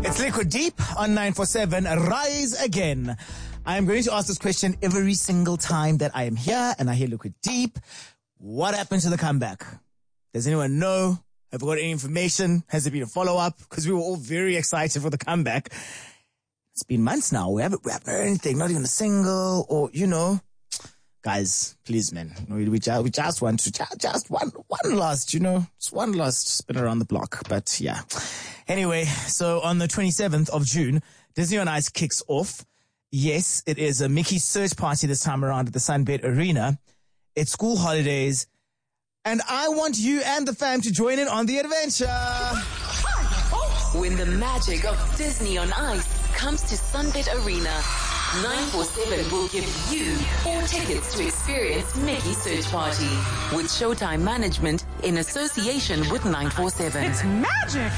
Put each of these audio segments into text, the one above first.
It's Liquid Deep on 947. Rise again. I am going to ask this question every single time that I am here and I hear Liquid Deep. What happened to the comeback? Does anyone know? Have we got any information? Has there been a follow-up? Because we were all very excited for the comeback. It's been months now. We haven't heard anything, not even a single or, Guys, please, man. We just want to, just one last, just one last spin around the block. But yeah. Anyway, so on the 27th of June, Disney on Ice kicks off. Yes, it is a Mickey search party this time around at the Sunbet Arena. It's school holidays. And I want you and the fam to join in on the adventure. When the magic of Disney on Ice comes to Sunbet Arena, 947 will give you 4 tickets to experience Mickey Search Party with Showtime Management in association with 947. It's magic!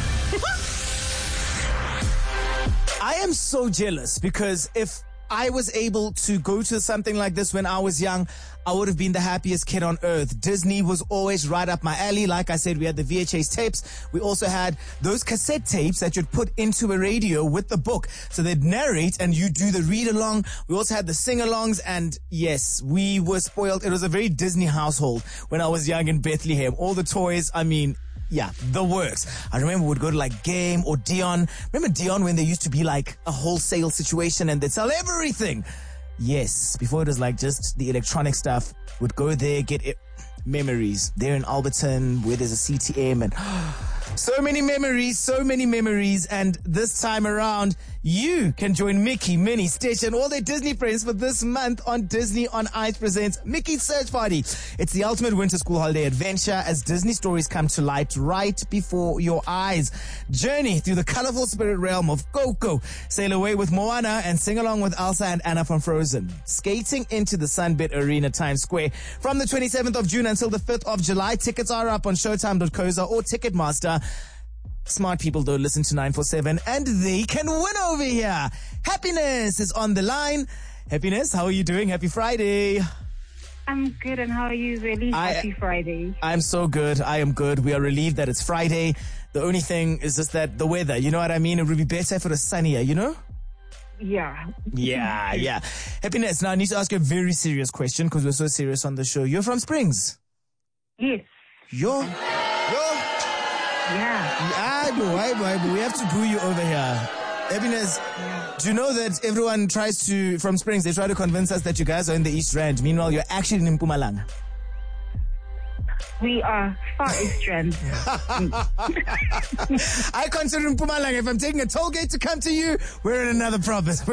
I am so jealous because if I was able to go to something like this when I was young, I would have been the happiest kid on earth. Disney was always right up my alley. Like I said, we had the VHS tapes. We also had those cassette tapes that you'd put into a radio with the book. So they'd narrate and you do the read along. We also had the sing-alongs, and yes, we were spoiled. It was a very Disney household when I was young in Bethlehem. All the toys, yeah, the works. I remember we'd go to like Game or Dion. Remember Dion when there used to be like a wholesale situation and they'd sell everything? Yes, before it was like just the electronic stuff. Would go there, get it. Memories. There in Alberton where there's a CTM and so many memories. And this time around, you can join Mickey, Minnie, Stitch, and all their Disney friends for this month on Disney on Ice presents Mickey Search Party. It's the ultimate winter school holiday adventure as Disney stories come to light right before your eyes. Journey through the colorful spirit realm of Coco. Sail away with Moana and sing along with Elsa and Anna from Frozen. Skating into the Sunbet Arena Times Square from the 27th of June until the 5th of July. Tickets are up on Showtime.co.za or Ticketmaster. Smart people don't listen to 947 and they can win over here. Happiness is on the line. Happiness, how are you doing? Happy Friday. I'm good, and how are you, really? Happy Friday. I'm so good. I am good. We are relieved that it's Friday. The only thing is just that the weather, you know what I mean? It would be better if it was sunnier, Yeah. Yeah. Happiness, now I need to ask you a very serious question because we're so serious on the show. You're from Springs? Yes. You're? Yeah. We have to boo you over here. Happiness, do you know that everyone tries to, from Springs, they try to convince us that you guys are in the East Rand. Meanwhile, you're actually in Mpumalanga. We are Far East Rand. I consider Mpumalanga. If I'm taking a toll gate to come to you, we're in another province.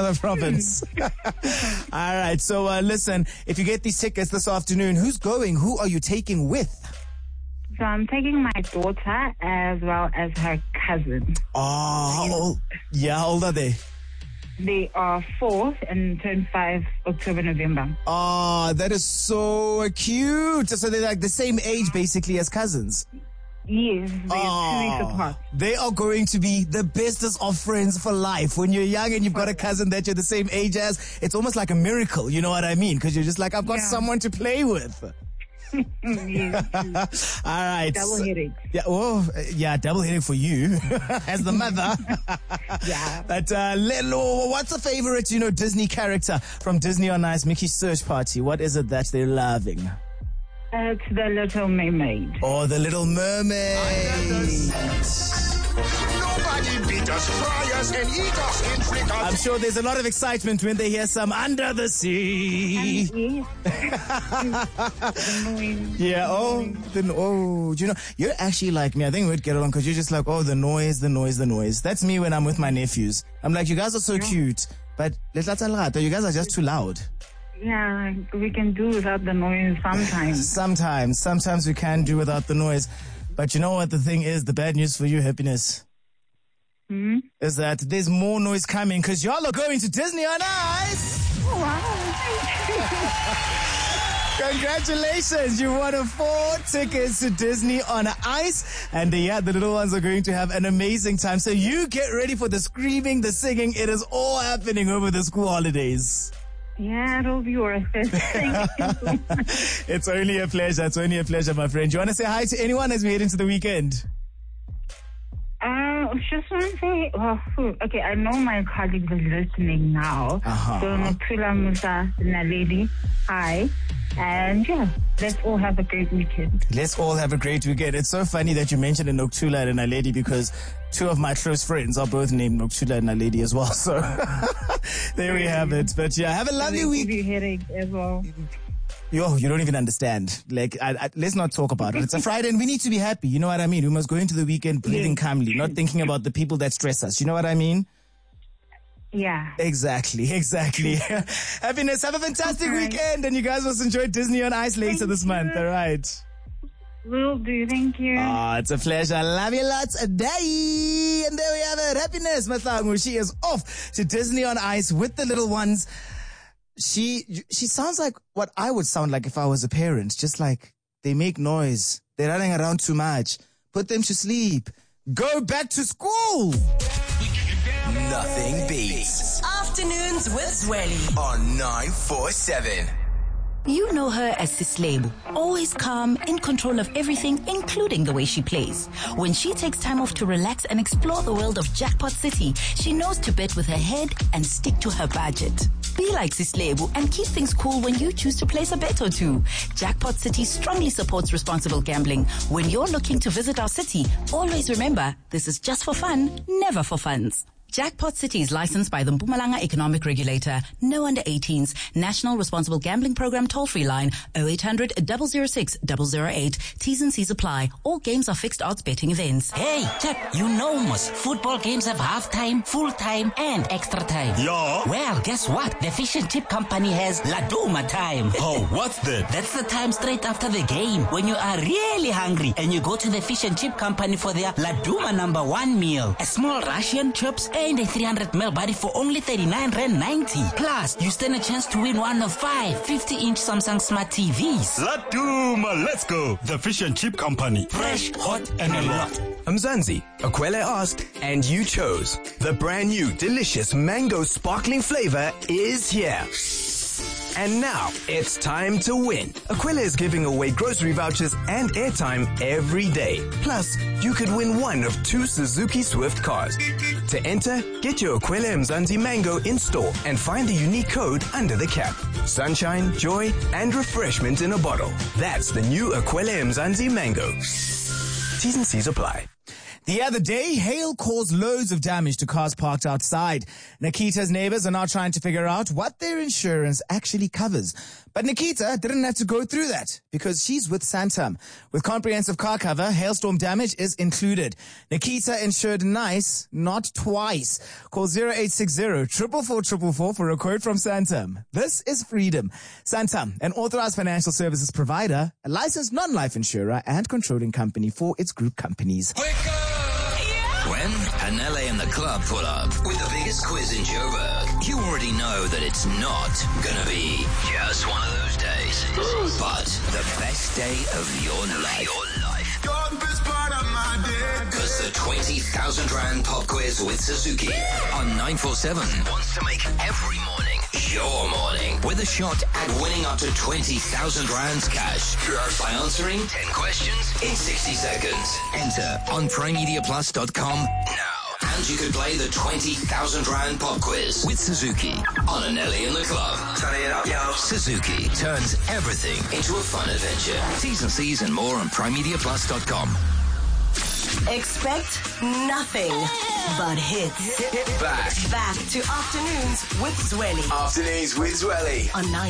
All right. So, listen, if you get these tickets this afternoon, who's going? Who are you taking with? So I'm taking my daughter as well as her cousin. Oh, how old are they? They are 4 and turn 5 October, November. Oh, that is so cute. So they're like the same age basically as cousins. Yes, they're 2 weeks apart. They are going to be the bestest of friends for life. When you're young and you've got a cousin that you're the same age as, it's almost like a miracle, you know what I mean? Because you're just like, I've got someone to play with. Yes. All right. Double headache. Yeah. Oh, yeah. Double headache for you as the mother. Yeah. But what's a favorite, Disney character from Disney on Ice Mickey Search Party? What is it that they're loving? It's the Little Mermaid. Oh, the Little Mermaid. Nobody beat us, fry us, and eat us in fritters. I'm sure there's a lot of excitement when they hear some Under the Sea. Yeah, you're actually like me. I think we'd get along because you're just like, the noise. That's me when I'm with my nephews. I'm like, you guys are so cute, but you guys are just too loud. Yeah, we can do without the noise sometimes. Sometimes we can do without the noise. But you know what the thing is? The bad news for you, Happiness, is that there's more noise coming because y'all are going to Disney on Ice. Wow. Congratulations. You won 4 tickets to Disney on Ice. And the little ones are going to have an amazing time. So you get ready for the screaming, the singing. It is all happening over the school holidays. Yeah, it'll be worth it. Thank you so much. It's only a pleasure, my friend. Do you want to say hi to anyone as we head into the weekend? just want to say, okay, I know my colleagues are listening now. So, Nokuthula Musa, Naledi, hi. And yeah, let's all have a great weekend. Let's all have a great weekend. It's so funny that you mentioned Nokuthula and Naledi because two of my close friends are both named Nokuthula and Naledi as well. So there we have it. But yeah, have a lovely week. Give you headache as well. Yo, you don't even understand. Like, let's not talk about it. It's a Friday and we need to be happy. You know what I mean? We must go into the weekend breathing calmly, not thinking about the people that stress us. You know what I mean? Yeah. Exactly. Happiness. Have a fantastic weekend. And you guys must enjoy Disney on Ice later this month. All right. Will do. Thank you. It's a pleasure. Love you lots a day. And there we have it. Happiness Mahlangu. She is off to Disney on Ice with the little ones. She sounds like what I would sound like if I was a parent. Just like they make noise. They're running around too much. Put them to sleep. Go back to school. Nothing beats Afternoons with Zweli on 947. You know her as Sislebo, always calm, in control of everything, including the way she plays. When she takes time off to relax and explore the world of Jackpot City, she knows to bet with her head and stick to her budget. Be like Sislebo and keep things cool when you choose to place a bet or two. Jackpot City strongly supports responsible gambling. When you're looking to visit our city, always remember, this is just for fun, never for funds. Jackpot City is licensed by the Mpumalanga Economic Regulator. No under 18s. National Responsible Gambling Program toll-free line 0800 006 008. T's and C's apply. All games are fixed odds betting events. Hey, Jack, you know mos. Football games have half-time, full-time, and extra time. Yeah. Well, guess what? The Fish and Chip Company has Laduma time. Oh, what's that? That's the time straight after the game when you are really hungry and you go to the Fish and Chip Company for their Laduma #1 meal. A small Russian chips and a 300ml body for only 39.90. Plus, you stand a chance to win one of 5 50-inch Samsung Smart TVs. Laduma, let's go. The Fish and Chip Company. Fresh, hot, and a lot. Mzansi, Akwele asked, and you chose. The brand new delicious mango sparkling flavor is here. And now, it's time to win. Akwele is giving away grocery vouchers and airtime every day. Plus, you could win one of 2 Suzuki Swift cars. To enter, get your Akwele Mzansi Mango in store and find the unique code under the cap. Sunshine, joy, and refreshment in a bottle. That's the new Akwele Mzansi Mango. T's and C's apply. The other day, hail caused loads of damage to cars parked outside. Nikita's neighbors are now trying to figure out what their insurance actually covers. But Nikita didn't have to go through that because she's with Santam. With comprehensive car cover, hailstorm damage is included. Nikita insured nice, not twice. Call 0860 444 for a quote from Santam. This is freedom. Santam, an authorized financial services provider, a licensed non-life insurer and controlling company for its group companies. When Hanele and the club pull up with the biggest quiz in Joburg, you already know that it's not gonna be just one of those days, but the best day of your life. Because the 20,000 Rand pop quiz with Suzuki on 947 wants to make every morning your morning with a shot at winning up to 20,000 Rands cash by answering 10 questions in 60 seconds. Enter on PrimeMediaPlus.com now. And you could play the 20,000 Rand pop quiz with Suzuki on Anelli and the Club. Turn it up, yo. Suzuki turns everything into a fun adventure. T's and C's and more on PrimeMediaPlus.com. Expect nothing but hits. Back Back to Afternoons with Zweli Afternoons with Zweli on 9.